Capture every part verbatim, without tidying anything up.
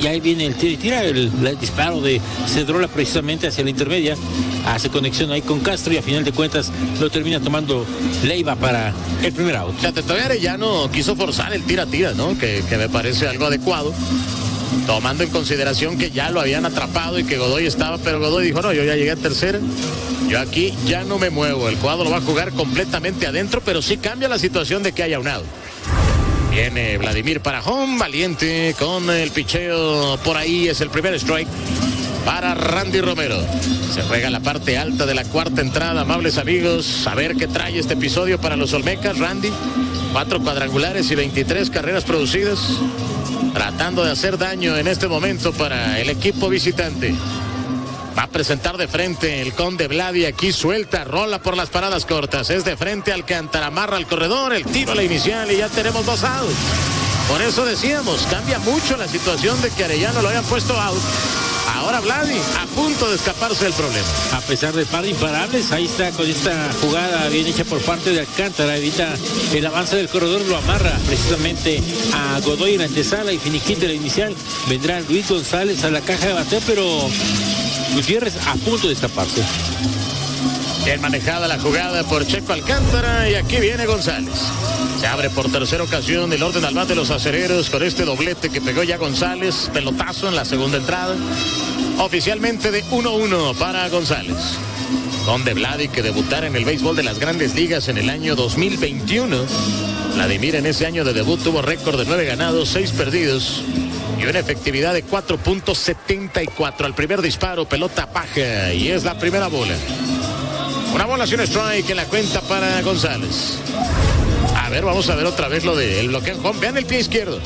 y ahí viene el tiro y tira, el, el disparo de Cedrola precisamente hacia la intermedia, hace conexión ahí con Castro y a final de cuentas lo termina tomando Leiva para el primer out. O sea, todavía Arellano quiso forzar el tira-tira, ¿no? Que, que me parece algo adecuado, tomando en consideración que ya lo habían atrapado y que Godoy estaba, pero Godoy dijo, no, yo ya llegué a tercera, yo aquí ya no me muevo, el cuadro va a jugar completamente adentro, pero sí cambia la situación de que haya un out. Viene Vladimir para home, valiente con el picheo por ahí, es el primer strike para Randy Romero. Se juega la parte alta de la cuarta entrada, amables amigos, a ver qué trae este episodio para los Olmecas. Randy, cuatro cuadrangulares y veintitrés carreras producidas, tratando de hacer daño en este momento para el equipo visitante. Va a presentar de frente el Conde Vladi, aquí suelta, rola por las paradas cortas, es de frente Alcántara, amarra al corredor, el tiro a la inicial y ya tenemos dos outs. Por eso decíamos, cambia mucho la situación de que Arellano lo hayan puesto out. Ahora Vladi a punto de escaparse del problema. A pesar de par de imparables, ahí está con esta jugada bien hecha por parte de Alcántara, evita el avance del corredor, lo amarra precisamente a Godoy en la antesala y finiquita la inicial. Vendrá Luis González a la caja de bateo, pero Gutiérrez a punto de escaparse. Bien manejada la jugada por Checo Alcántara y aquí viene González. Se abre por tercera ocasión el orden al bat de los acereros con este doblete que pegó ya González, pelotazo en la segunda entrada. Oficialmente de uno uno para González. Conde Vladi, que debutara en el béisbol de las Grandes Ligas en el año dos mil veintiuno. Vladimir en ese año de debut tuvo récord de nueve ganados, seis perdidos y una efectividad de cuatro punto setenta y cuatro. Al primer disparo, pelota baja y es la primera bola. Una bola sin strike en la cuenta para González. A ver, vamos a ver otra vez lo del bloqueo. Vean el pie izquierdo.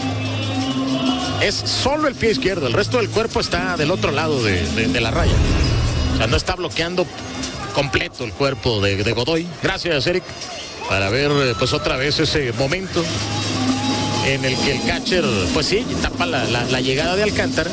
Es solo el pie izquierdo. El resto del cuerpo está del otro lado de, de, de la raya. O sea, no está bloqueando completo el cuerpo de, de Godoy. Gracias, Eric. Para ver, pues otra vez ese momento en el que el catcher, pues sí, tapa la, la, la llegada de Alcántara.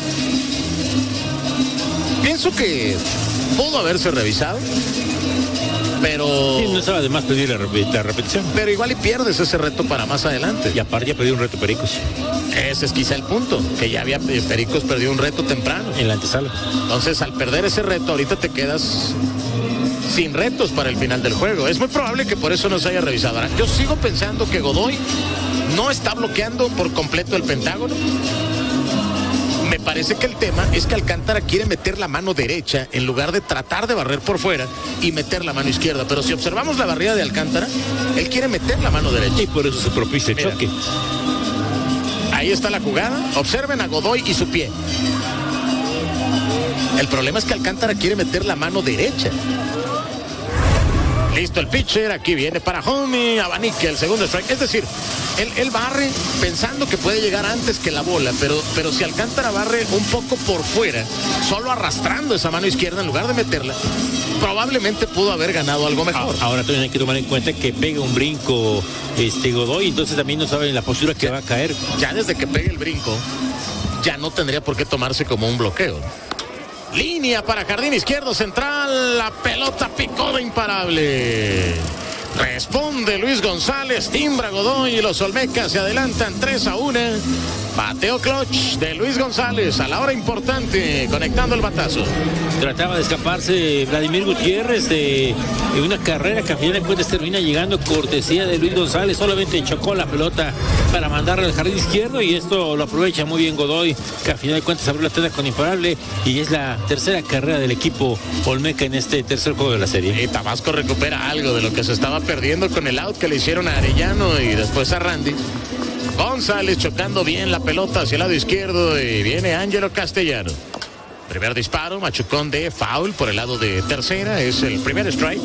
Pienso que pudo haberse revisado, pero... Sí, no estaba de más pedir la, rep la repetición. Pero igual y pierdes ese reto para más adelante. Y aparte ya perdió un reto Pericos. Ese es quizá el punto, que ya había Pericos perdió un reto temprano. En la antesala. Entonces, al perder ese reto, ahorita te quedas sin retos para el final del juego. Es muy probable que por eso no se haya revisado. Ahora, yo sigo pensando que Godoy no está bloqueando por completo el pentágono. Me parece que el tema es que Alcántara quiere meter la mano derecha en lugar de tratar de barrer por fuera y meter la mano izquierda. Pero si observamos la barrida de Alcántara, él quiere meter la mano derecha. Y por eso se propicia el Mira, choque. ahí está la jugada. Observen a Godoy y su pie. El problema es que Alcántara quiere meter la mano derecha. Listo el pitcher, aquí viene para home, abanica el segundo strike. Es decir, él, él barre pensando que puede llegar antes que la bola, pero, pero si Alcántara barre un poco por fuera, solo arrastrando esa mano izquierda en lugar de meterla, probablemente pudo haber ganado algo mejor. Ahora también hay que tomar en cuenta que pega un brinco este Godoy, entonces también no sabe la postura que ya, va a caer. Ya desde que pegue el brinco, ya no tendría por qué tomarse como un bloqueo. Línea para jardín izquierdo central, la pelota picó de imparable. Responde Luis González, timbra Godoy y los Olmecas se adelantan tres a uno. Bateo clutch de Luis González a la hora importante, conectando el batazo. Trataba de escaparse Vladimir Gutiérrez de, de una carrera que a final de cuentas termina llegando cortesía de Luis González. Solamente chocó la pelota para mandarla al jardín izquierdo y esto lo aprovecha muy bien Godoy, que a final de cuentas abrió la tanda con imparable y es la tercera carrera del equipo Olmeca en este tercer juego de la serie. Y Tabasco recupera algo de lo que se estaba perdiendo con el out que le hicieron a Arellano y después a Randy. González chocando bien la pelota hacia el lado izquierdo y viene Ángelo Castellano. Primer disparo, machucón de foul por el lado de tercera, es el primer strike.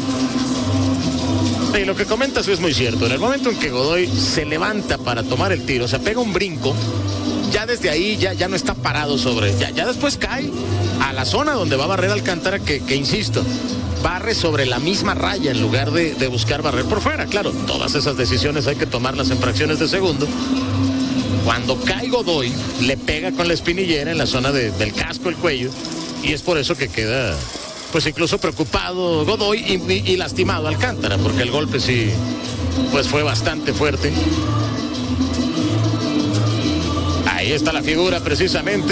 Y lo que comentas es muy cierto. En el momento en que Godoy se levanta para tomar el tiro, se pega un brinco, ya desde ahí ya, ya no está parado sobre, ya, ya después cae a la zona donde va a barrer Alcántara, que, que insisto, barre sobre la misma raya en lugar de, de buscar barrer por fuera. Claro, todas esas decisiones hay que tomarlas en fracciones de segundo. Cuando cae Godoy, le pega con la espinillera en la zona de, del casco, el cuello, y es por eso que queda, pues incluso preocupado Godoy y, y, y lastimado Alcántara, porque el golpe sí, pues fue bastante fuerte. Ahí está la figura precisamente.